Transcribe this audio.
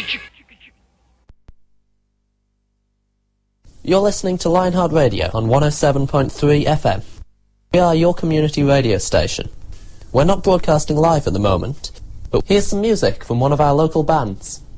You're listening to Lionheart Radio on 107.3 FM. We are your community radio station. We're not broadcasting live at the moment, but here's some music from one of our local bands.